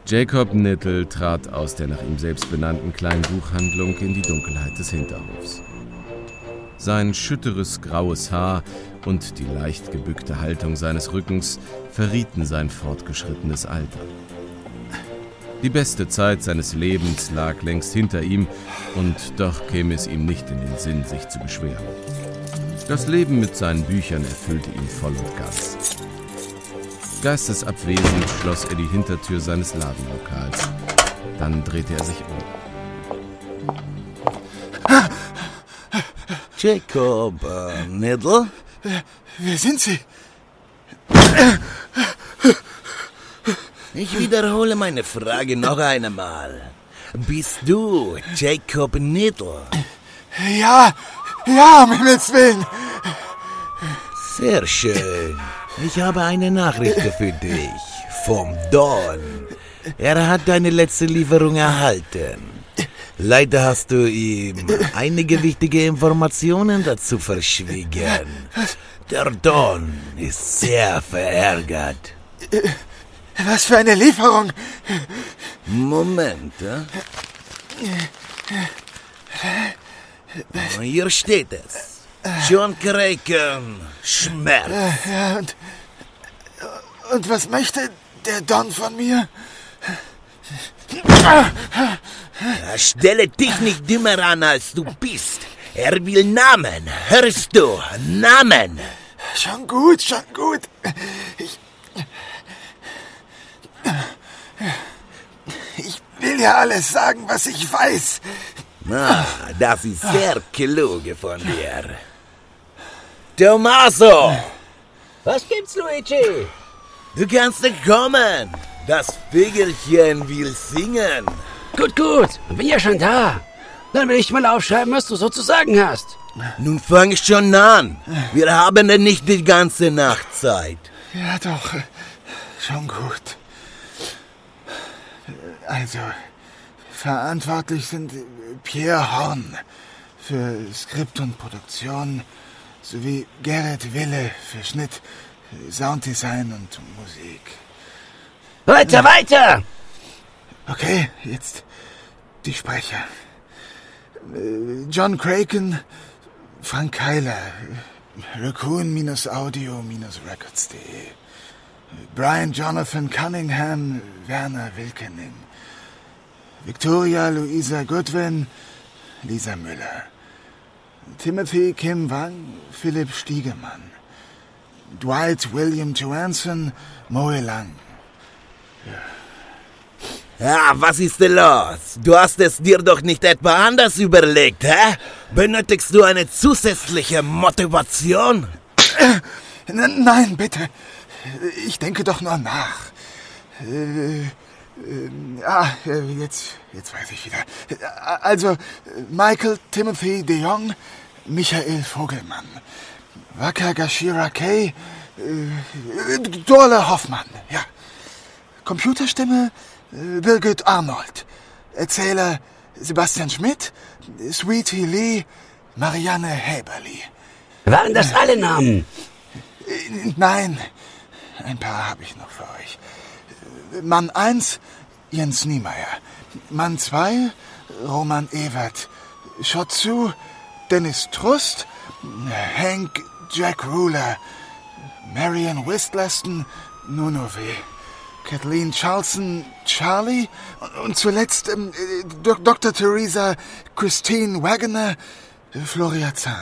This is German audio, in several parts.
Jacob Nittle trat aus der nach ihm selbst benannten kleinen Buchhandlung in die Dunkelheit des Hinterhofs. Sein schütteres graues Haar und die leicht gebückte Haltung seines Rückens verrieten sein fortgeschrittenes Alter. Die beste Zeit seines Lebens lag längst hinter ihm, und doch käme es ihm nicht in den Sinn, sich zu beschweren. Das Leben mit seinen Büchern erfüllte ihn voll und ganz. Geistesabwesend schloss er die Hintertür seines Ladenlokals. Dann drehte er sich um. Jacob Nittle? Wer sind Sie? Ich wiederhole meine Frage noch einmal. Bist du Jacob Nittle? Ja, um Himmels Willen. Sehr schön. Ich habe eine Nachricht für dich. Vom Don. Er hat deine letzte Lieferung erhalten. Leider hast du ihm einige wichtige Informationen dazu verschwiegen. Der Don ist sehr verärgert. Was für eine Lieferung? Moment. Hier steht es. John Kraken, Schmerz. Ja, und was möchte der Don von mir? Stelle dich nicht dümmer an, als du bist. Er will Namen. Hörst du? Namen. Schon gut. Ich will ja alles sagen, was ich weiß. Das ist sehr klug von dir. Tommaso! Was gibt's, Luigi? Du kannst kommen. Das Vögelchen will singen. Gut, bin ja schon da. Dann will ich mal aufschreiben, was du so zu sagen hast. Nun fang schon an. Wir haben ja nicht die ganze Nacht Zeit. Ja doch, schon gut. Also, verantwortlich sind Pierre Horn für Skript und Produktion sowie Gerrit Wille für Schnitt, Sounddesign und Musik. Weiter! Okay, jetzt die Sprecher. John Kraken, Frank Keiler, Raccoon-Audio-Records.de, Brian Jonathan Cunningham, Werner Wilkening, Victoria Louisa Goodwin, Lisa Müller, Timothy Kim Wang, Philipp Stiegemann, Dwight William Johansson, Moe Lang. Was ist denn los? Du hast es dir doch nicht etwa anders überlegt, hä? Benötigst du eine zusätzliche Motivation? Nein, bitte. Ich denke doch nur nach. Jetzt weiß ich wieder. Also, Michael Timothy de Jong, Michael Vogelmann, Waka Gashira Kay, Dorle Hoffmann, ja. Computerstimme, Birgit Arnold. Erzähler, Sebastian Schmidt, Sweetie Lee, Marianne Häberli. Waren das alle Namen? Nein, ein paar habe ich noch für euch. Mann 1, Jens Niemeyer. Mann 2, Roman Ewert. Shotsu, Dennis Trust. Hank Jack Ruler. Marian Wistlaston, Nunowe. Kathleen Charlson, Charlie. Und zuletzt Dr. Theresa Christine Wagoner, Floria Zahn.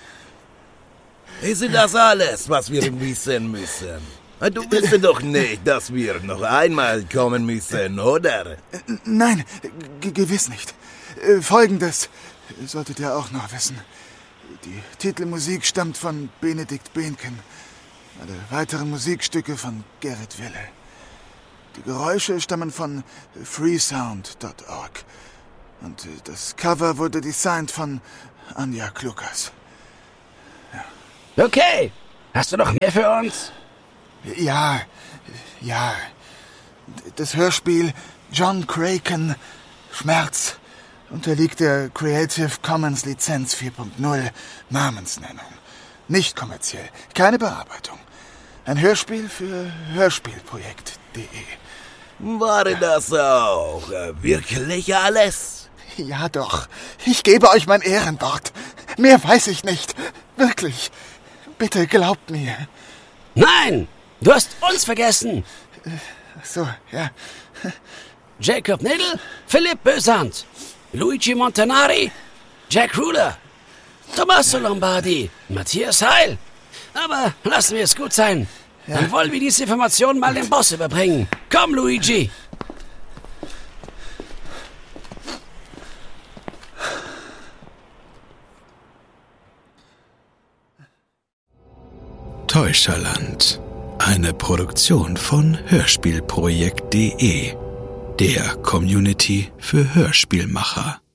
Ist das alles, was wir wissen müssen? Du willst doch nicht, dass wir noch einmal kommen müssen, oder? Nein, gewiss nicht. Folgendes solltet ihr auch noch wissen. Die Titelmusik stammt von Benedikt Behnken. Alle weiteren Musikstücke von Gerrit Wille. Die Geräusche stammen von freesound.org. Und das Cover wurde designt von Anja Klukas. Ja. Okay, hast du noch mehr für uns? Ja. Das Hörspiel John Kraken, Schmerz, unterliegt der Creative Commons Lizenz 4.0 Namensnennung. Nicht kommerziell, keine Bearbeitung. Ein Hörspiel für Hörspielprojekt.de. War das auch wirklich alles? Ja doch, ich gebe euch mein Ehrenwort. Mehr weiß ich nicht. Wirklich. Bitte glaubt mir. Nein, du hast uns vergessen. So, ja. Jacob Niddle, Philipp Bösand, Luigi Montanari, Jack Ruler, Tommaso Lombardi, Matthias Heil. Aber lassen wir es gut sein. Dann wollen wir diese Information mal dem Boss überbringen. Komm, Luigi. Täuscherland. Eine Produktion von Hörspielprojekt.de, der Community für Hörspielmacher.